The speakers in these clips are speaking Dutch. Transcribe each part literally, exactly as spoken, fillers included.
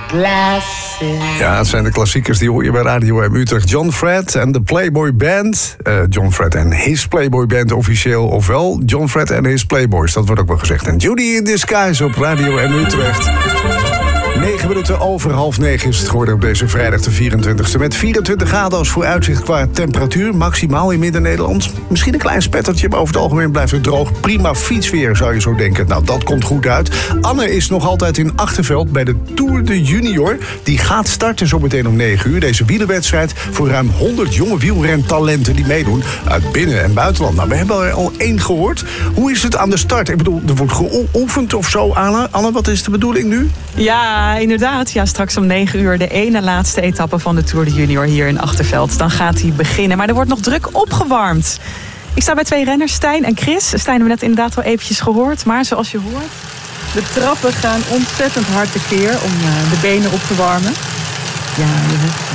glasses. Ja, het zijn de klassiekers die hoor je bij Radio M Utrecht. John Fred en de Playboy Band. Uh, John Fred en his Playboy Band officieel. Ofwel John Fred en his Playboys, dat wordt ook wel gezegd. En Judy in Disguise op Radio M Utrecht. Negen minuten over half negen is het geworden op deze vrijdag de vierentwintigste. Met vierentwintig graden als vooruitzicht qua temperatuur. Maximaal in Midden-Nederland. Misschien een klein spettertje, maar over het algemeen blijft het droog. Prima fietsweer, zou je zo denken. Nou, dat komt goed uit. Anne is nog altijd in Achterveld bij de Tour de Junior. Die gaat starten zometeen om negen uur. Deze wielerwedstrijd voor ruim honderd jonge wielrentalenten die meedoen uit binnen- en buitenland. Nou, we hebben er al één gehoord. Hoe is het aan de start? Ik bedoel, er wordt geoefend of zo, Anne. Anne, wat is de bedoeling nu? Ja, inderdaad. Ja, straks om negen uur de ene laatste etappe van de Tour de Junior hier in Achterveld. Dan gaat hij beginnen. Maar er wordt nog druk opgewarmd. Ik sta bij twee renners, Stijn en Chris. Stijn hebben we net inderdaad al eventjes gehoord. Maar zoals je hoort, de trappen gaan ontzettend hard tekeer om uh, de benen op te warmen. Ja, je hebt het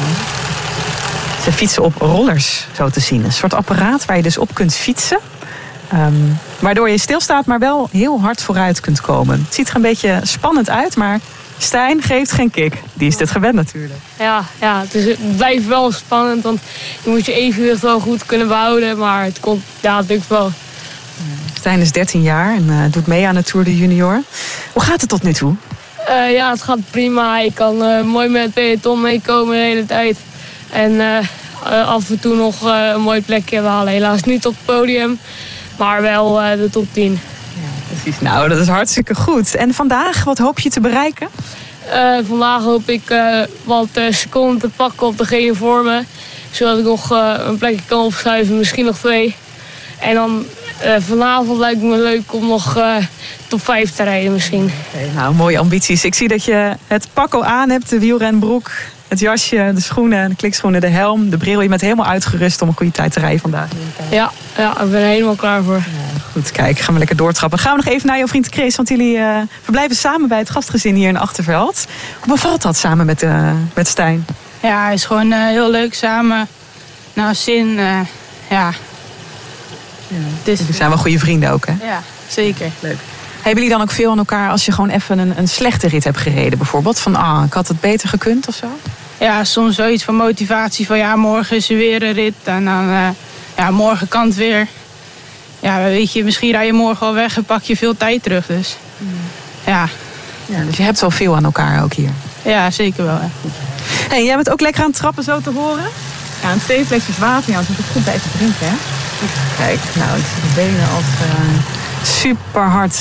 al. Ze fietsen op rollers, zo te zien. Een soort apparaat waar je dus op kunt fietsen. Um, waardoor je stilstaat, maar wel heel hard vooruit kunt komen. Het ziet er een beetje spannend uit, maar Stijn geeft geen kick. Die is dit gewend natuurlijk. Ja, ja het, is, het blijft wel spannend, want je moet je evenwicht wel goed kunnen behouden. Maar het komt, ja, het lukt wel. Stijn is dertien jaar en uh, doet mee aan de Tour de Junior. Hoe gaat het tot nu toe? Uh, ja, het gaat prima. Ik kan uh, mooi met het peloton meekomen de hele tijd. En uh, uh, af en toe nog uh, een mooi plekje halen. Helaas niet op het podium, maar wel uh, de top tien. Ja, precies. Nou, dat is hartstikke goed. En vandaag, wat hoop je te bereiken? Uh, vandaag hoop ik uh, wat uh, seconden te pakken op degene voor me. Zodat ik nog uh, een plekje kan opschuiven, misschien nog twee. En dan uh, vanavond lijkt het me leuk om nog uh, top vijf te rijden misschien. Okay, nou, mooie ambities. Ik zie dat je het pak al aan hebt, de wielrenbroek, het jasje, de schoenen, de klikschoenen, de helm, de bril. Je bent helemaal uitgerust om een goede tijd te rijden vandaag. Ja, ja, ik ben er helemaal klaar voor. Ja, goed, kijk, gaan we lekker doortrappen. Gaan we nog even naar jouw vriend Chris, want jullie uh, verblijven samen bij het gastgezin hier in Achterveld. Hoe bevalt dat samen met, uh, met Stijn? Ja, het is gewoon uh, heel leuk samen. Nou, zin, uh, ja. ja. Dus jullie zijn wel goede vrienden ook, hè? Ja, zeker. Leuk. Hebben jullie dan ook veel aan elkaar als je gewoon even een, een slechte rit hebt gereden bijvoorbeeld? Van, ah, ik had het beter gekund of zo? Ja, soms wel iets van motivatie van, ja, morgen is er weer een rit. En dan, uh, ja, morgen kan het weer. Ja, weet je, misschien rij je morgen al weg en pak je veel tijd terug, dus. Mm. Ja. Ja. Dus je hebt wel veel aan elkaar ook hier? Ja, zeker wel. Ja. Hey, jij bent ook lekker aan het trappen zo te horen? Ja, een twee flesjes water. Ja, dat moet ik goed bij even drinken, hè? Kijk, nou, ik zie de benen als uh, super hard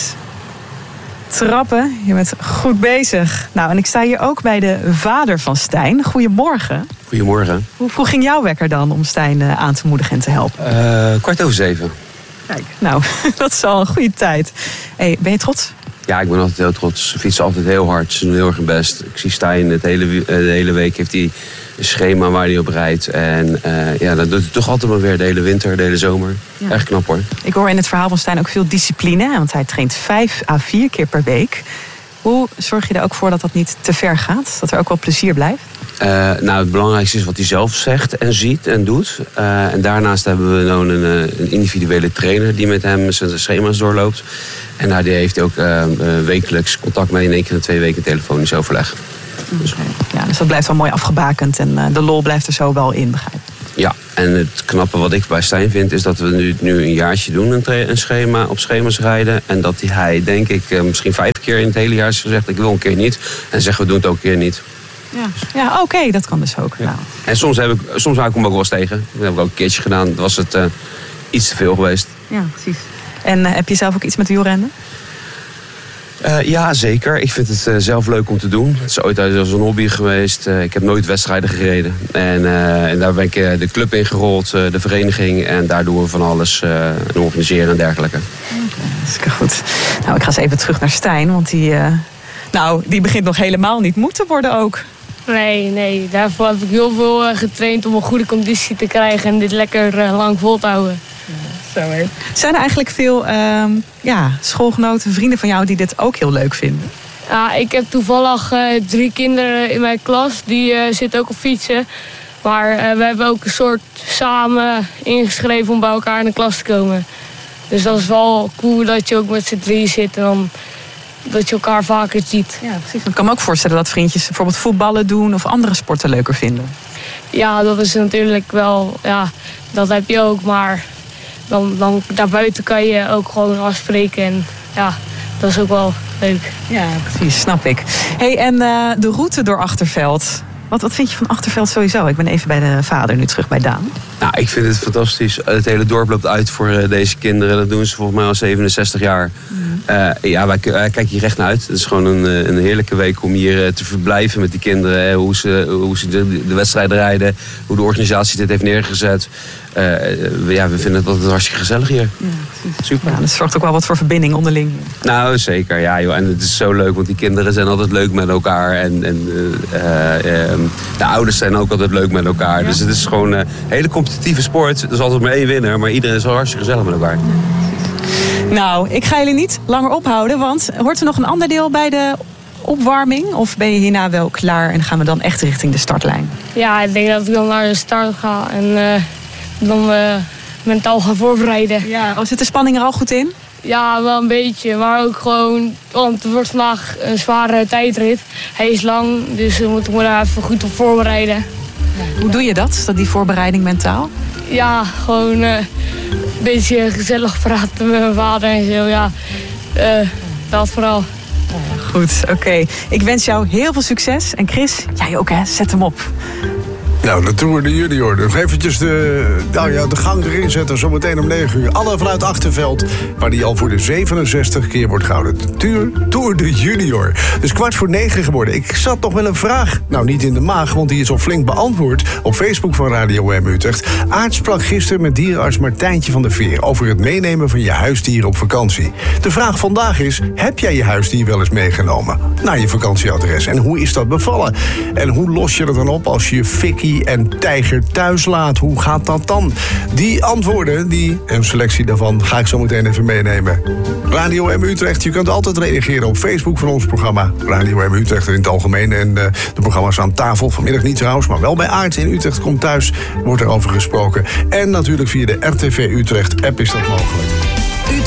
trappen. Je bent goed bezig. Nou, en ik sta hier ook bij de vader van Stijn. Goedemorgen. Goedemorgen. Hoe vroeg ging jouw wekker dan om Stijn uh, aan te moedigen en te helpen? Uh, kwart over zeven. Kijk, nou, dat is al een goede tijd. Hey, ben je trots? Ja, ik ben altijd heel trots. Ze fietsen altijd heel hard. Ze doen heel erg hun best. Ik zie Stijn het hele, de hele week heeft hij een schema waar hij op rijdt. En uh, ja, dat doet hij toch altijd maar weer de hele winter, de hele zomer. Ja. Erg knap hoor. Ik hoor in het verhaal van Stijn ook veel discipline. Want hij traint vijf à vier keer per week. Hoe zorg je er ook voor dat dat niet te ver gaat? Dat er ook wel plezier blijft? Uh, nou, het belangrijkste is wat hij zelf zegt en ziet en doet. Uh, en daarnaast hebben we nou een, een individuele trainer die met hem zijn schema's doorloopt. En nou, die heeft ook uh, wekelijks contact mee in één keer in twee weken telefonisch overleg. Dus. Okay. Ja, dus dat blijft wel mooi afgebakend en uh, de lol blijft er zo wel in, begrijp ik. Ja, en het knappe wat ik bij Stijn vind is dat we nu, nu een jaartje doen, een, tra- een schema, op schema's rijden. En dat hij, denk ik, uh, misschien vijf keer in het hele jaar is gezegd, ik wil een keer niet. En zegt, we doen het ook een keer niet. Ja, ja oké, okay, dat kan dus ook. Ja. Nou. En soms, heb ik, soms hou ik hem ook wel eens tegen. Dat heb ik ook een keertje gedaan. Dat was het uh, iets te veel geweest. Ja, precies. En uh, heb je zelf ook iets met wielrennen? Uh, ja, zeker. Ik vind het uh, zelf leuk om te doen. Het is ooit als een hobby geweest. Uh, ik heb nooit wedstrijden gereden. En, uh, en daar ben ik uh, de club in gerold, uh, de vereniging. En daar doen we van alles uh, en organiseren en dergelijke. Okay, hartstikke goed. Nou, ik ga eens even terug naar Stijn. Want die, uh, nou, die begint nog helemaal niet moe te worden ook. Nee, nee. Daarvoor heb ik heel veel uh, getraind om een goede conditie te krijgen. En dit lekker uh, lang vol te houden. Zo, hè. Zijn er eigenlijk veel uh, ja, schoolgenoten, vrienden van jou die dit ook heel leuk vinden? Ja, ik heb toevallig uh, drie kinderen in mijn klas. Die uh, zitten ook op fietsen. Maar uh, we hebben ook een soort samen ingeschreven om bij elkaar in de klas te komen. Dus dat is wel cool dat je ook met z'n drie zit. En dan dat je elkaar vaker ziet. Ja, precies. Ik kan me ook voorstellen dat vriendjes bijvoorbeeld voetballen doen of andere sporten leuker vinden. Ja, dat is natuurlijk wel, ja, dat heb je ook, maar dan, dan daarbuiten kan je ook gewoon afspreken en ja, dat is ook wel leuk. Ja, precies, snap ik. Hey, en uh, de route door Achterveld. Wat, wat vind je van Achterveld sowieso? Ik ben even bij de vader, nu terug bij Daan. Nou, ik vind het fantastisch. Het hele dorp loopt uit voor uh, deze kinderen. Dat doen ze volgens mij al zevenenzestig jaar. Mm. Uh, ja, wij, wij kijken hier recht naar uit. Het is gewoon een, een heerlijke week om hier uh, te verblijven met die kinderen. Hè. Hoe ze, hoe ze de, de wedstrijden rijden. Hoe de organisatie dit heeft neergezet. Uh, ja, we vinden het altijd hartstikke gezellig hier. Ja, super. Ja, dat zorgt ook wel wat voor verbinding onderling. Nou, zeker. Ja, joh. En het is zo leuk, want die kinderen zijn altijd leuk met elkaar. En, en uh, uh, um, de ouders zijn ook altijd leuk met elkaar. Ja. Dus het is gewoon een hele competitieve sport. Er is altijd maar één winnaar, maar iedereen is wel hartstikke gezellig met elkaar. Nou, ik ga jullie niet langer ophouden, want hoort er nog een ander deel bij de opwarming? Of ben je hierna wel klaar en gaan we dan echt richting de startlijn? Ja, ik denk dat ik dan naar de start ga en uh, dan uh, mentaal ga voorbereiden. Ja, oh, zit de spanning er al goed in? Ja, wel een beetje, maar ook gewoon, want het wordt vandaag een zware tijdrit. Hij is lang, dus we moeten me daar even goed op voorbereiden. Ja. Hoe doe je dat, dat die voorbereiding mentaal? Ja, gewoon uh, een beetje gezellig praten met mijn vader en zo, ja. Uh, dat vooral. Goed, oké. Okay. Ik wens jou heel veel succes. En Chris, jij ook hè, zet hem op. Nou, de Tour de Junior. Nog eventjes de, nou ja, de gang erin zetten, zometeen om negen uur. Anne vanuit Achterveld, waar die al voor de zevenenzestig keer wordt gehouden. De Tour, Tour de Junior. Dus kwart voor negen geworden. Ik zat nog wel een vraag, nou niet in de maag, want die is al flink beantwoord op Facebook van Radio M Utrecht. Aart sprak gisteren met dierenarts Martijntje van der Veer over het meenemen van je huisdier op vakantie. De vraag vandaag is, heb jij je huisdier wel eens meegenomen naar je vakantieadres? En hoe is dat bevallen? En hoe los je er dan op als je fikkie en tijger thuis laat? Hoe gaat dat dan? Die antwoorden, die, een selectie daarvan, ga ik zo meteen even meenemen. Radio M Utrecht, je kunt altijd reageren op Facebook van ons programma. Radio M Utrecht in het algemeen. En uh, de programma's aan tafel, vanmiddag niet trouwens, maar wel bij Aart in Utrecht komt thuis, wordt er over gesproken. En natuurlijk via de R T V Utrecht app is dat mogelijk.